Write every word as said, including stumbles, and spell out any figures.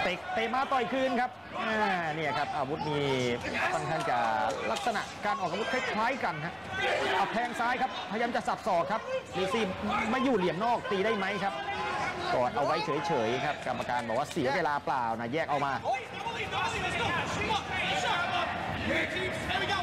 เตะเตะมาต่อยคืนครับเนี่ยครับอาวุธมีค่อนข้างจะลักษณะการออกอาวุธคล้ายๆกันฮะเอาแทงซ้ายครับพยายามจะสับศอกครับลิซี่ไม่อยู่เหลี่ยมนอกตีได้ไหมครับกอดเอาไว้เฉยๆครับกรรมการบอกว่าเสียเวลาเปล่านะแยกเอามา